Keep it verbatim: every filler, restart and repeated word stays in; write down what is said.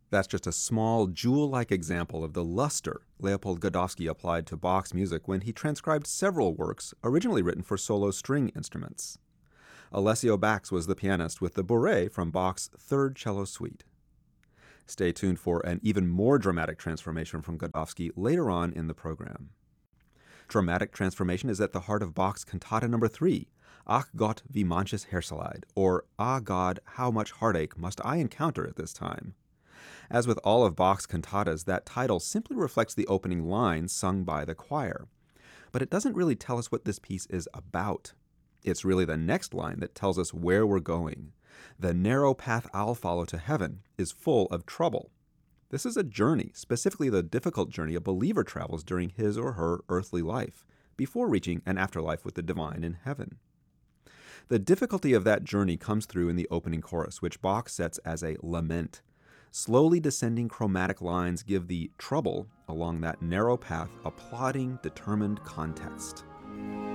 That's just a small, jewel-like example of the luster Leopold Godowsky applied to Bach's music when he transcribed several works originally written for solo string instruments. Alessio Bax was the pianist with the Bourrée from Bach's Third Cello Suite. Stay tuned for an even more dramatic transformation from Godowsky later on in the program. Dramatic transformation is at the heart of Bach's Cantata number three, Ach Gott, wie manches Herzeleid, or Ah God, how much heartache must I encounter at this time. As with all of Bach's cantatas, that title simply reflects the opening lines sung by the choir. But it doesn't really tell us what this piece is about. It's really the next line that tells us where we're going. The narrow path I'll follow to heaven is full of trouble. This is a journey, specifically the difficult journey a believer travels during his or her earthly life, before reaching an afterlife with the divine in heaven. The difficulty of that journey comes through in the opening chorus, which Bach sets as a lament. Slowly descending chromatic lines give the trouble along that narrow path a plodding, determined context.